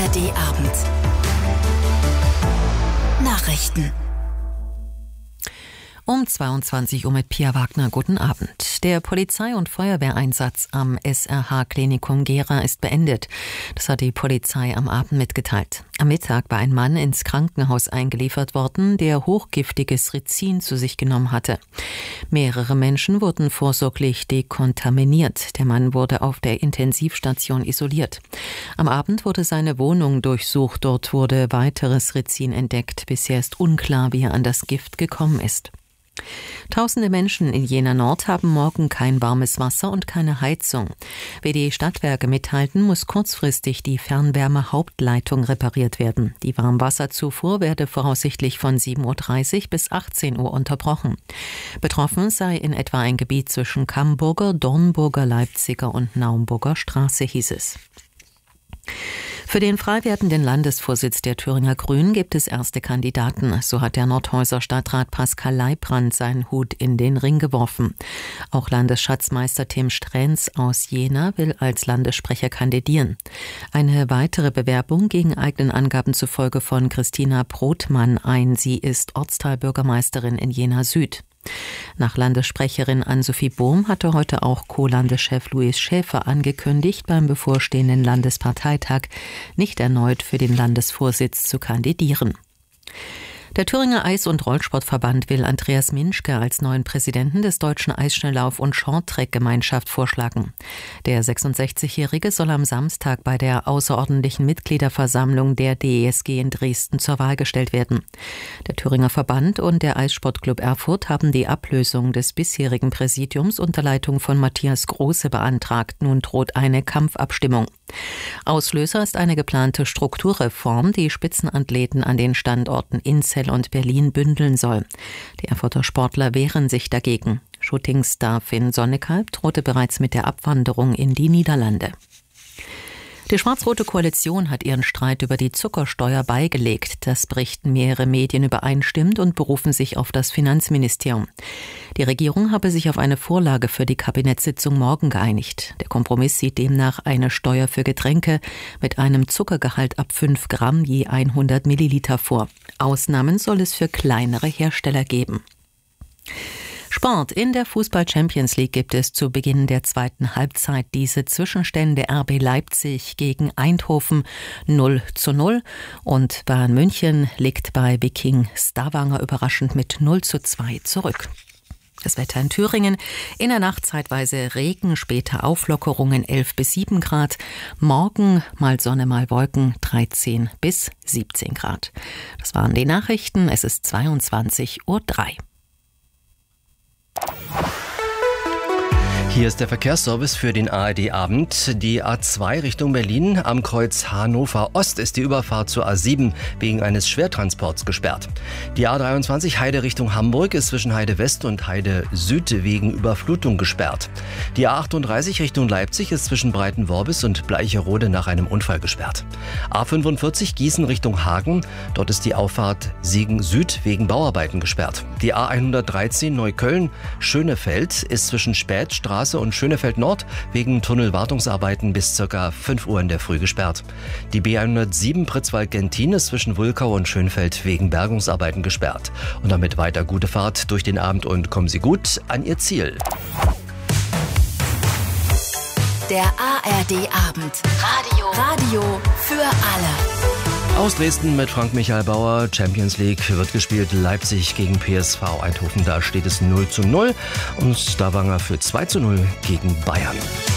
ARD-Abend. Nachrichten. Um 22 Uhr mit Pia Wagner. Guten Abend. Der Polizei- und Feuerwehreinsatz am SRH-Klinikum Gera ist beendet. Das hat die Polizei am Abend mitgeteilt. Am Mittag war ein Mann ins Krankenhaus eingeliefert worden, der hochgiftiges Rizin zu sich genommen hatte. Mehrere Menschen wurden vorsorglich dekontaminiert. Der Mann wurde auf der Intensivstation isoliert. Am Abend wurde seine Wohnung durchsucht. Dort wurde weiteres Rizin entdeckt. Bisher ist unklar, wie er an das Gift gekommen ist. Tausende Menschen in Jena Nord haben morgen kein warmes Wasser und keine Heizung. Wie die Stadtwerke mitteilten, muss kurzfristig die Fernwärme-Hauptleitung repariert werden. Die Warmwasserzufuhr werde voraussichtlich von 7.30 Uhr bis 18 Uhr unterbrochen. Betroffen sei in etwa ein Gebiet zwischen Camburger, Dornburger, Leipziger und Naumburger Straße, hieß es. Für den frei werdenden Landesvorsitz der Thüringer Grünen gibt es erste Kandidaten. So hat der Nordhäuser Stadtrat Pascal Leibrand seinen Hut in den Ring geworfen. Auch Landesschatzmeister Tim Strähns aus Jena will als Landessprecher kandidieren. Eine weitere Bewerbung ging eigenen Angaben zufolge von Christina Brotmann ein. Sie ist Ortsteilbürgermeisterin in Jena Süd. Nach Landessprecherin Ann-Sophie Bohm hatte heute auch Co-Landeschef Louis Schäfer angekündigt, beim bevorstehenden Landesparteitag nicht erneut für den Landesvorsitz zu kandidieren. Der Thüringer Eis- und Rollsportverband will Andreas Minschke als neuen Präsidenten des Deutschen Eisschnelllauf- und Shorttrack-Gemeinschaft vorschlagen. Der 66-Jährige soll am Samstag bei der außerordentlichen Mitgliederversammlung der DESG in Dresden zur Wahl gestellt werden. Der Thüringer Verband und der Eissportclub Erfurt haben die Ablösung des bisherigen Präsidiums unter Leitung von Matthias Große beantragt. Nun droht eine Kampfabstimmung. Auslöser ist eine geplante Strukturreform, die Spitzenathleten an den Standorten Inzell und Berlin bündeln soll. Die Erfurter Sportler wehren sich dagegen. Shootingstar Finn Sonnekalb drohte bereits mit der Abwanderung in die Niederlande. Die schwarz-rote Koalition hat ihren Streit über die Zuckersteuer beigelegt. Das berichten mehrere Medien übereinstimmend und berufen sich auf das Finanzministerium. Die Regierung habe sich auf eine Vorlage für die Kabinettssitzung morgen geeinigt. Der Kompromiss sieht demnach eine Steuer für Getränke mit einem Zuckergehalt ab 5 Gramm je 100 Milliliter vor. Ausnahmen soll es für kleinere Hersteller geben. Sport. In der Fußball-Champions League gibt es zu Beginn der zweiten Halbzeit diese Zwischenstände: RB Leipzig gegen Eindhoven 0:0 und Bayern München liegt bei Viking Stavanger überraschend mit 0:2 zurück. Das Wetter in Thüringen: in der Nacht zeitweise Regen, später Auflockerungen 11 bis 7 Grad. Morgen mal Sonne, mal Wolken 13 bis 17 Grad. Das waren die Nachrichten. Es ist 22:03 Uhr. Hier ist der Verkehrsservice für den ARD-Abend. Die A2 Richtung Berlin am Kreuz Hannover Ost ist die Überfahrt zur A7 wegen eines Schwertransports gesperrt. Die A23 Heide Richtung Hamburg ist zwischen Heide West und Heide Süd wegen Überflutung gesperrt. Die A38 Richtung Leipzig ist zwischen Breitenworbis und Bleicherode nach einem Unfall gesperrt. A45 Gießen Richtung Hagen, dort ist die Auffahrt Siegen Süd wegen Bauarbeiten gesperrt. Die A113 Neukölln Schönefeld ist zwischen Spätstraße und Schönefeld Nord wegen Tunnelwartungsarbeiten bis ca. 5 Uhr in der Früh gesperrt. Die B107 Pritzwalk-Gentin ist zwischen Wulkau und Schönfeld wegen Bergungsarbeiten gesperrt. Und damit weiter gute Fahrt durch den Abend und kommen Sie gut an Ihr Ziel. Der ARD-Abend. Radio für alle. Aus Dresden mit Frank-Michael Bauer. Champions League wird gespielt. Leipzig gegen PSV Eindhoven. Da steht es 0:0 und Stavanger für 2:0 gegen Bayern.